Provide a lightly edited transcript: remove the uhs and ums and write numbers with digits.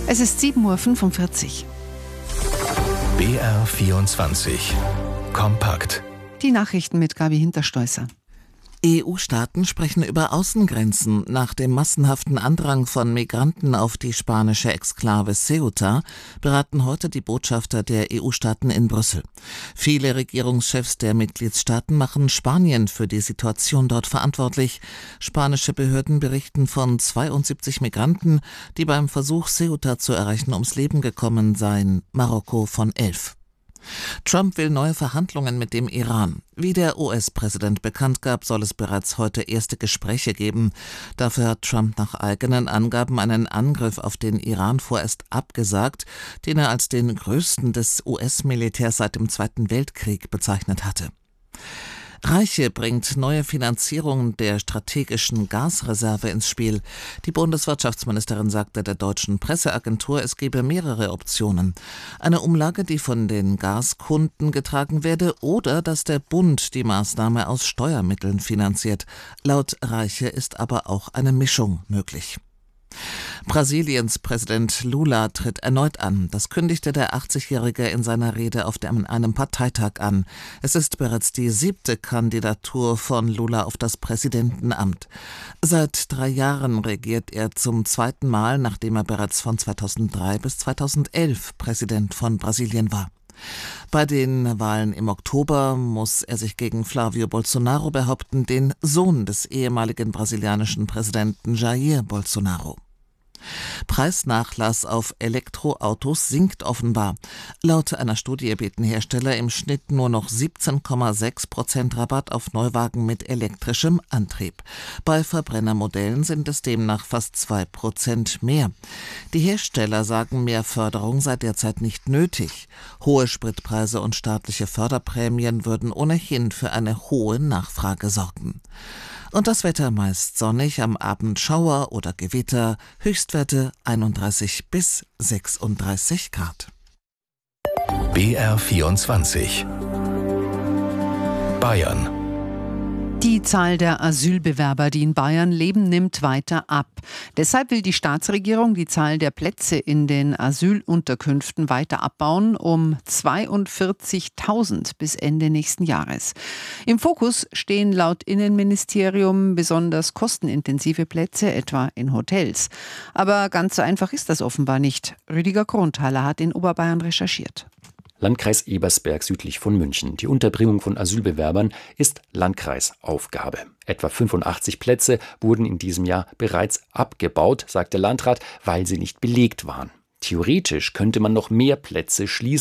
Es ist 7:45 Uhr. BR24 Kompakt. Die Nachrichten mit Gabi Hinterstoißer. EU-Staaten sprechen über Außengrenzen. Nach dem massenhaften Andrang von Migranten auf die spanische Exklave Ceuta beraten heute die Botschafter der EU-Staaten in Brüssel. Viele Regierungschefs der Mitgliedstaaten machen Spanien für die Situation dort verantwortlich. Spanische Behörden berichten von 72 Migranten, die beim Versuch, Ceuta zu erreichen, ums Leben gekommen seien. Marokko von 11. Trump will neue Verhandlungen mit dem Iran. Wie der US-Präsident bekannt gab, soll es bereits heute erste Gespräche geben. Dafür hat Trump nach eigenen Angaben einen Angriff auf den Iran vorerst abgesagt, den er als den größten des US-Militärs seit dem Zweiten Weltkrieg bezeichnet hatte. Reiche bringt neue Finanzierung der strategischen Gasreserve ins Spiel. Die Bundeswirtschaftsministerin sagte der deutschen Presseagentur, es gebe mehrere Optionen. Eine Umlage, die von den Gaskunden getragen werde, oder dass der Bund die Maßnahme aus Steuermitteln finanziert. Laut Reiche ist aber auch eine Mischung möglich. Brasiliens Präsident Lula tritt erneut an. Das kündigte der 80-Jährige in seiner Rede auf einem Parteitag an. Es ist bereits die 7. Kandidatur von Lula auf das Präsidentenamt. Seit 3 Jahren regiert er zum 2. Mal, nachdem er bereits von 2003 bis 2011 Präsident von Brasilien war. Bei den Wahlen im Oktober muss er sich gegen Flávio Bolsonaro behaupten, den Sohn des ehemaligen brasilianischen Präsidenten Jair Bolsonaro. Preisnachlass auf Elektroautos sinkt offenbar. Laut einer Studie bieten Hersteller im Schnitt nur noch 17,6% Rabatt auf Neuwagen mit elektrischem Antrieb. Bei Verbrennermodellen sind es demnach fast 2% mehr. Die Hersteller sagen, mehr Förderung sei derzeit nicht nötig. Hohe Spritpreise und staatliche Förderprämien würden ohnehin für eine hohe Nachfrage sorgen. Und das Wetter meist sonnig, am Abend Schauer oder Gewitter, Höchstwerte 31 bis 36 Grad. BR24 Bayern. Die Zahl der Asylbewerber, die in Bayern leben, nimmt weiter ab. Deshalb will die Staatsregierung die Zahl der Plätze in den Asylunterkünften weiter abbauen, um 42.000 bis Ende nächsten Jahres. Im Fokus stehen laut Innenministerium besonders kostenintensive Plätze, etwa in Hotels. Aber ganz so einfach ist das offenbar nicht. Rüdiger Kronthaler hat in Oberbayern recherchiert. Landkreis Ebersberg südlich von München. Die Unterbringung von Asylbewerbern ist Landkreisaufgabe. Etwa 85 Plätze wurden in diesem Jahr bereits abgebaut, sagt der Landrat, weil sie nicht belegt waren. Theoretisch könnte man noch mehr Plätze schließen.